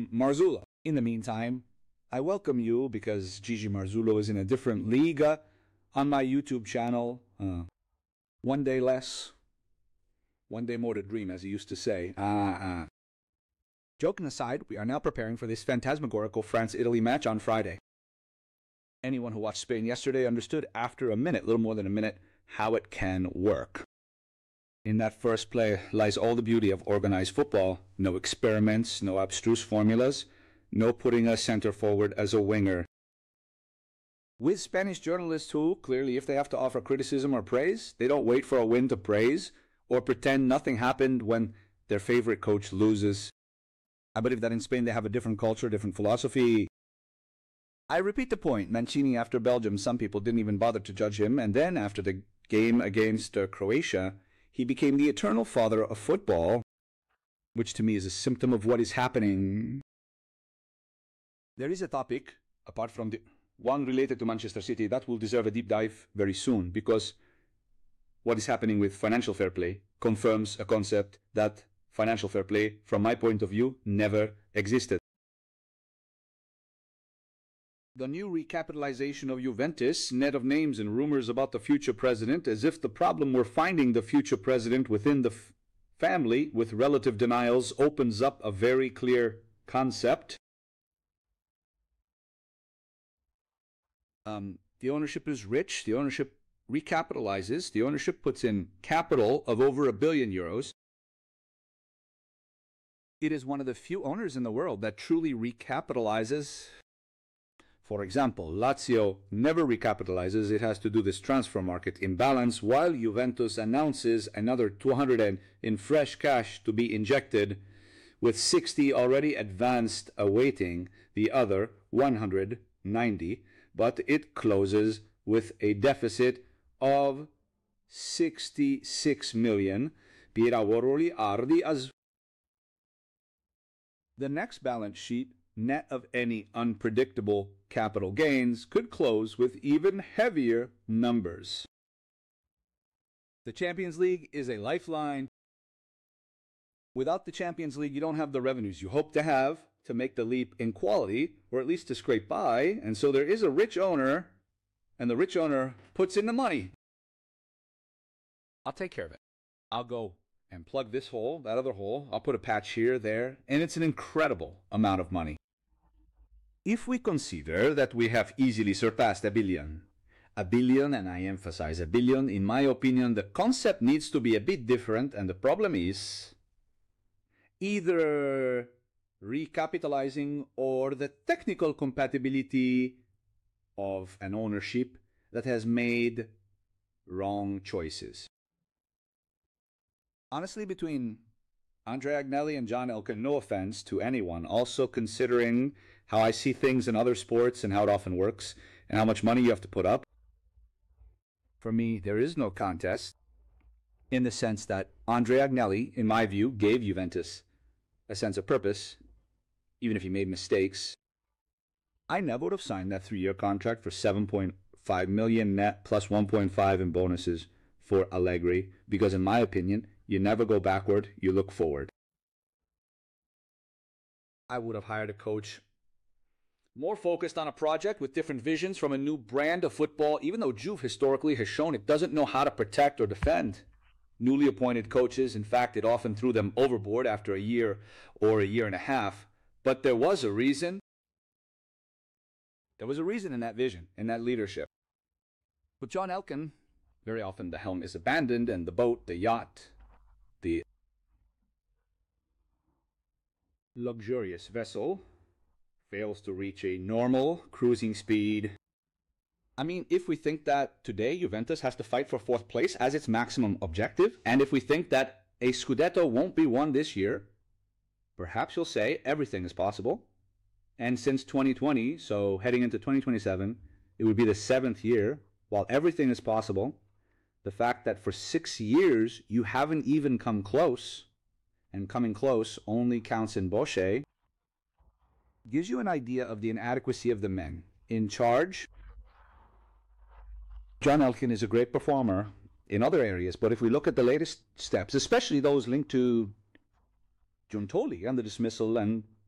Marzullo. In the meantime, I welcome you because Gigi Marzullo is in a different liga on my YouTube channel. One day less, one day more to dream, as he used to say. Joking aside, we are now preparing for this phantasmagorical France-Italy match on Friday. Anyone who watched Spain yesterday understood after a minute, little more than a minute, how it can work. In that first play lies all the beauty of organized football. No experiments, no abstruse formulas, no putting a center forward as a winger. With Spanish journalists who, clearly, if they have to offer criticism or praise, they don't wait for a win to praise or pretend nothing happened when their favorite coach loses. I believe that in Spain they have a different culture, different philosophy. I repeat the point. Mancini after Belgium, some people didn't even bother to judge him, and then after the game against Croatia, he became the eternal father of football, which to me is a symptom of what is happening. There is a topic, apart from the one related to Manchester City, that will deserve a deep dive very soon, because what is happening with financial fair play confirms a concept that financial fair play, from my point of view, never existed. The new recapitalization of Juventus, net of names and rumors about the future president, as if the problem were finding the future president within the family with relative denials, opens up a very clear concept. The ownership is rich, the ownership recapitalizes, the ownership puts in capital of over €1 billion. It is one of the few owners in the world that truly recapitalizes. For example, Lazio never recapitalizes. It has to do this transfer market imbalance, while Juventus announces another 200 in fresh cash to be injected, with 60 already advanced awaiting the other 190, but it closes with a deficit of 66 million. Piravoroli Ardi as the next balance sheet, net of any unpredictable capital gains, could close with even heavier numbers. The Champions League is a lifeline. Without the Champions League, you don't have the revenues you hope to have to make the leap in quality, or at least to scrape by, and so there is a rich owner, and the rich owner puts in the money. I'll take care of it. I'll go and plug this hole, that other hole. I'll put a patch here, there, and it's an incredible amount of money. If we consider that we have easily surpassed $1 billion, and I emphasize $1 billion, in my opinion, the concept needs to be a bit different, and the problem is either recapitalizing or the technical compatibility of an ownership that has made wrong choices. Honestly, between Andrea Agnelli and John Elkann, no offense to anyone, also considering how I see things in other sports and how it often works and how much money you have to put up, for me, there is no contest, in the sense that Andrea Agnelli, in my view, gave Juventus a sense of purpose, even if he made mistakes. I never would have signed that 3-year contract for 7.5 million net plus 1.5 in bonuses for Allegri, because in my opinion, you never go backward, you look forward. I would have hired a coach more focused on a project with different visions from a new brand of football, even though Juve historically has shown it doesn't know how to protect or defend newly appointed coaches. In fact, it often threw them overboard after a year or a year and a half. But there was a reason. There was a reason in that vision, in that leadership. With John Elkann, very often the helm is abandoned and the boat, the yacht, the luxurious vessel fails to reach a normal cruising speed. I mean, if we think that today Juventus has to fight for 4th place as its maximum objective, and if we think that a Scudetto won't be won this year, perhaps you'll say everything is possible. And since 2020, so heading into 2027, it would be the 7th year, while everything is possible. The fact that for 6 years you haven't even come close, and coming close only counts in Bocce, gives you an idea of the inadequacy of the men in charge. John Elkann is a great performer in other areas, but if we look at the latest steps, especially those linked to Giuntoli and the dismissal and